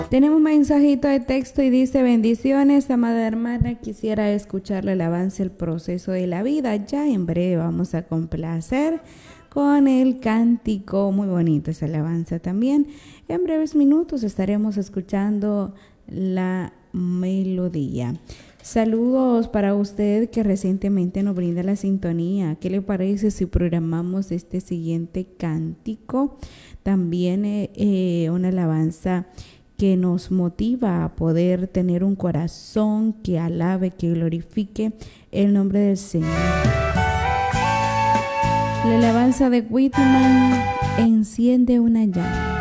Tenemos un mensajito de texto y dice: bendiciones, amada hermana, quisiera escucharle el avance del proceso de la vida. Ya en breve vamos a complacer con el cántico, muy bonito esa alabanza también. En breves minutos estaremos escuchando la melodía. Saludos para usted que recientemente nos brinda la sintonía. ¿Qué le parece si programamos este siguiente cántico? También una alabanza que nos motiva a poder tener un corazón que alabe, que glorifique el nombre del Señor. La alabanza de Whitman, enciende una llama.